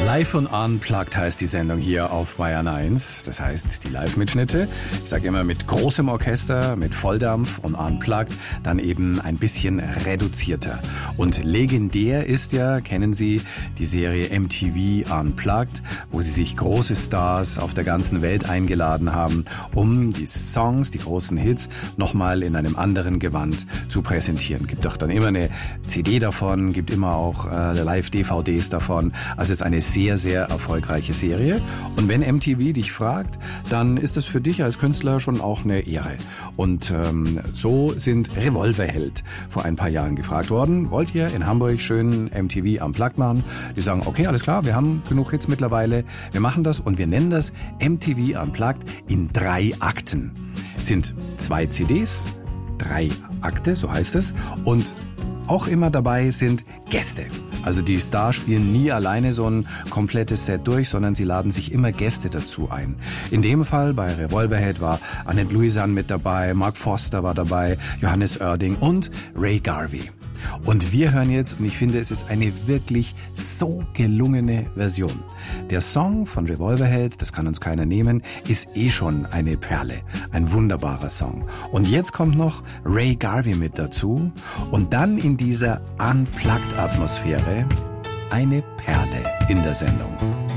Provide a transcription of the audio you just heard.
Live und Unplugged heißt die Sendung hier auf Bayern 1. Das heißt, die Live-Mitschnitte. Ich sage immer mit großem Orchester, mit Volldampf und Unplugged, dann eben ein bisschen reduzierter. Und legendär ist ja, kennen Sie, die Serie MTV Unplugged, wo sie sich große Stars auf der ganzen Welt eingeladen haben, um die Songs, die großen Hits, nochmal in einem anderen Gewand zu präsentieren. Gibt doch dann immer eine CD davon, gibt immer auch Live-DVDs davon. Also es ist eine sehr, sehr erfolgreiche Serie. Und wenn MTV dich fragt, dann ist es für dich als Künstler schon auch eine Ehre. Und so sind Revolverheld vor ein paar Jahren gefragt worden. Wollt ihr in Hamburg schön MTV Unplugged machen? Die sagen, okay, alles klar, wir haben genug Hits mittlerweile. Wir machen das und wir nennen das MTV Unplugged in 3 Akten. Es sind 2 CDs, 3 Akte, so heißt es. Und auch immer dabei sind Gäste. Also die Stars spielen nie alleine so ein komplettes Set durch, sondern sie laden sich immer Gäste dazu ein. In dem Fall bei Revolverheld war Annette Louisanne mit dabei, Mark Foster war dabei, Johannes Oerding und Ray Garvey. Und wir hören jetzt, und ich finde, es ist eine wirklich so gelungene Version. Der Song von Revolverheld, das kann uns keiner nehmen, ist schon eine Perle. Ein wunderbarer Song. Und jetzt kommt noch Ray Garvey mit dazu und dann in dieser Unplugged-Atmosphäre eine Perle in der Sendung.